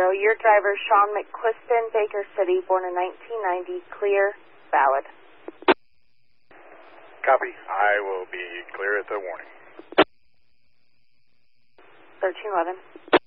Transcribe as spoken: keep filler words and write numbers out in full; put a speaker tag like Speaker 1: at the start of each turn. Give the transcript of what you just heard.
Speaker 1: zero. Your driver, Sean McQuiston, Baker City, born in nineteen ninety, clear, valid.
Speaker 2: Copy. I will be clear at the warning.
Speaker 1: thirteen eleven.